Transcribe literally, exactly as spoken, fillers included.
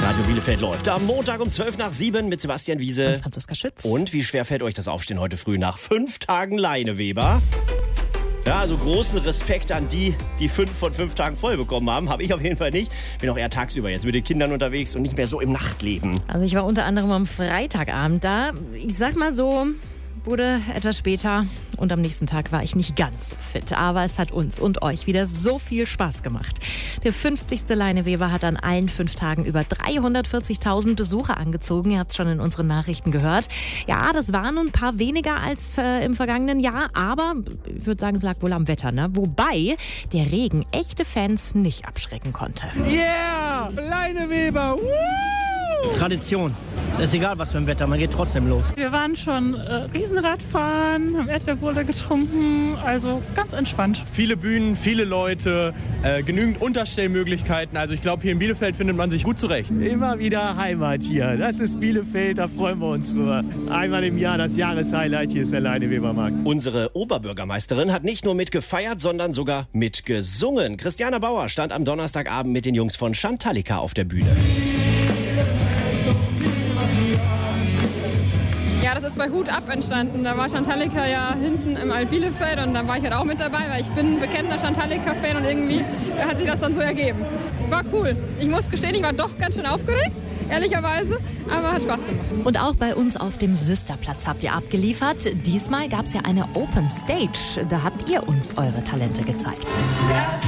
Radio Bielefeld läuft am Montag um zwölf nach sieben mit Sebastian Wiese und Franziska Schütz. Und wie schwer fällt euch das Aufstehen heute früh nach fünf Tagen Leineweber? Ja, also großen Respekt an die, die fünf von fünf Tagen voll bekommen haben. Habe ich auf jeden Fall nicht. Bin auch eher tagsüber jetzt mit den Kindern unterwegs und nicht mehr so im Nachtleben. Also ich war unter anderem am Freitagabend da. Ich sag mal so, wurde etwas später und am nächsten Tag war ich nicht ganz so fit. Aber es hat uns und euch wieder so viel Spaß gemacht. Der fünfzigste Leineweber hat an allen fünf Tagen über dreihundertvierzigtausend Besucher angezogen. Ihr habt es schon in unseren Nachrichten gehört. Ja, das waren ein paar weniger als äh, im vergangenen Jahr, aber ich würde sagen, es lag wohl am Wetter, ne? Wobei der Regen echte Fans nicht abschrecken konnte. Yeah! Leineweber! Woo! Tradition. Ist egal, was für ein Wetter, man geht trotzdem los. Wir waren schon äh, Riesenradfahren, haben Erdbeerbohle getrunken, also ganz entspannt. Viele Bühnen, viele Leute, äh, genügend Unterstellmöglichkeiten. Also ich glaube, hier in Bielefeld findet man sich gut zurecht. Immer wieder Heimat hier. Das ist Bielefeld, da freuen wir uns drüber. Einmal im Jahr das Jahreshighlight, hier ist der Leinewebermarkt. Unsere Oberbürgermeisterin hat nicht nur mitgefeiert, sondern sogar mitgesungen. Christiane Bauer stand am Donnerstagabend mit den Jungs von Chantalika auf der Bühne. Ja, das ist bei Hut ab entstanden. Da war Chantalika ja hinten im Alt Bielefeld und da war ich halt auch mit dabei, weil ich bin ein bekennender Chantalika-Fan und irgendwie hat sich das dann so ergeben. War cool. Ich muss gestehen, ich war doch ganz schön aufgeregt, ehrlicherweise, aber hat Spaß gemacht. Und auch bei uns auf dem Süsterplatz habt ihr abgeliefert. Diesmal gab es ja eine Open Stage. Da habt ihr uns eure Talente gezeigt. Das